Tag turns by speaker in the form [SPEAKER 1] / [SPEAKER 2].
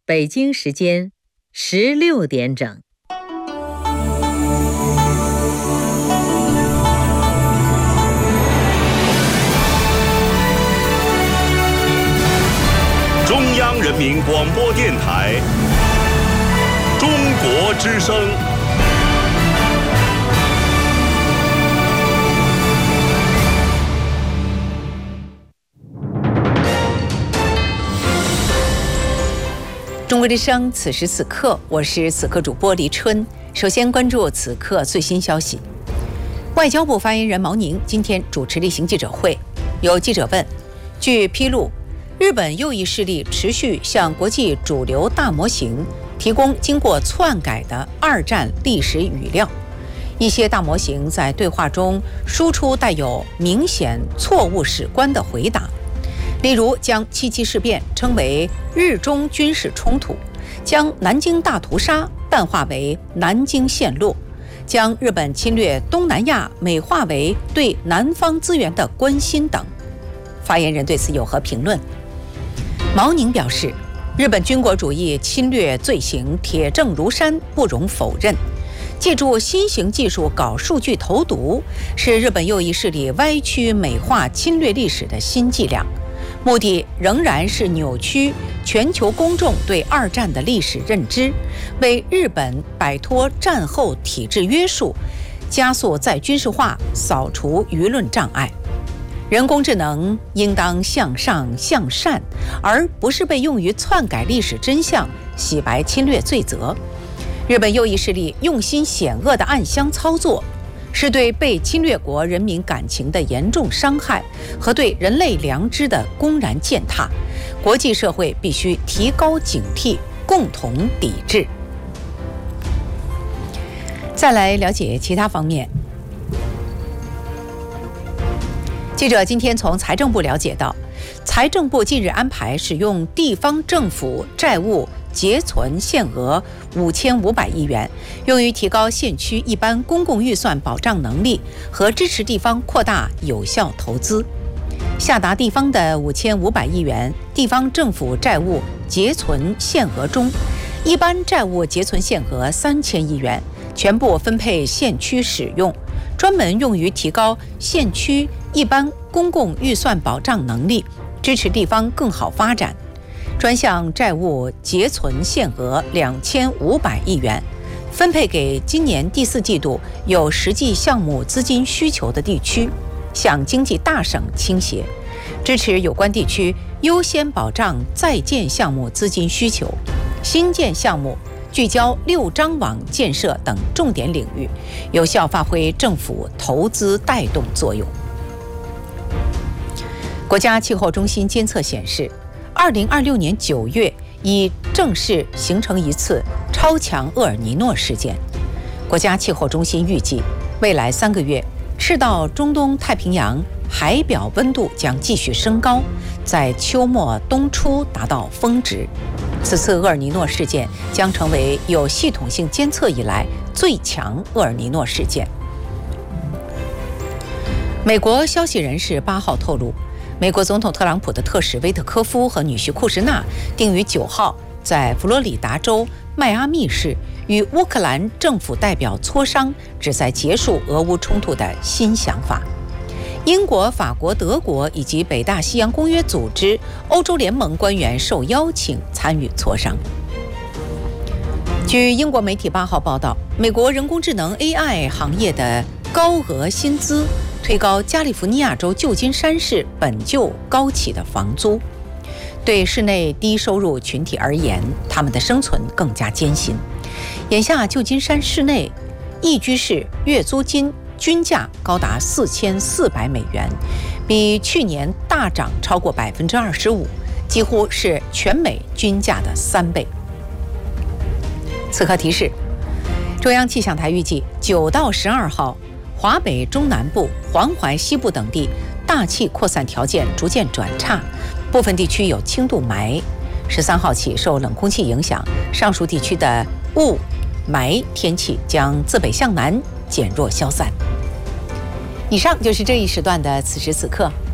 [SPEAKER 1] 北京时间16点整。
[SPEAKER 2] 中央人民广播电台中国之声。
[SPEAKER 3] 中国之声，此时此刻，我是此刻主播黎春。首先关注此刻最新消息。外交部发言人毛宁今天主持例行记者会，有记者问：据披露，日本右翼势力持续向国际主流大模型提供经过篡改的二战历史语料，一些大模型在对话中输出带有明显错误史观的回答。例如，将7.7事变称为日中军事冲突，将南京大屠杀淡化为南京陷落，将日本侵略东南亚美化为对南方资源的关心等。发言人对此有何评论？毛宁表示，日本军国主义侵略罪行铁证如山，不容否认。借助新型技术搞数据投毒，是日本右翼势力歪曲美化侵略历史的新伎俩。目的仍然是扭曲全球公众对二战的历史认知，为日本摆脱战后体制约束，加速再军事化，扫除舆论障碍。人工智能应当向上向善，而不是被用于篡改历史真相、洗白侵略罪责。日本右翼势力用心险恶的暗箱操作，是对被侵略国人民感情的严重伤害和对人类良知的公然践踏，国际社会必须提高警惕，共同抵制。再来了解其他方面。记者今天从财政部了解到，财政部近日安排使用地方政府债务结存限额5500亿元，用于提高县区一般公共预算保障能力和支持地方扩大有效投资。下达地方的5500亿元地方政府债务结存限额中，一般债务结存限额3000亿元，全部分配县区使用，专门用于提高县区一般公共预算保障能力，支持地方更好发展。专项债务结存限额2500亿元，分配给今年第4季度有实际项目资金需求的地区，向经济大省倾斜，支持有关地区优先保障在建项目资金需求，新建项目聚焦6张网建设等重点领域，有效发挥政府投资带动作用。国家气候中心监测显示，2026年9月已正式形成一次超强厄尔尼诺事件。国家气候中心预计，未来3个月，赤道中东太平洋海表温度将继续升高，在秋末冬初达到峰值。此次厄尔尼诺事件将成为有系统性监测以来最强厄尔尼诺事件。美国消息人士8号透露，美国总统特朗普的特使威特科夫和女婿库什纳定于9号在佛罗里达州迈阿密市与乌克兰政府代表磋商，旨在结束俄乌冲突的新想法。英国、法国、德国以及北大西洋公约组织、欧洲联盟官员受邀请参与磋商。据英国媒体8号报道，美国人工智能 AI 行业的高额薪资推高加利福尼亚州旧金山市本就高企的房租，对市内低收入群体而言，他们的生存更加艰辛。眼下，旧金山市内一居室月租金均价高达4400美元，比去年大涨超过25%，几乎是全美均价的3倍。此刻提示：中央气象台预计9到12号，华北中南部、黄淮西部等地大气扩散条件逐渐转差，部分地区有轻度霾。13号起，受冷空气影响，上述地区的雾霾天气将自北向南减弱消散。以上就是这一时段的此时此刻，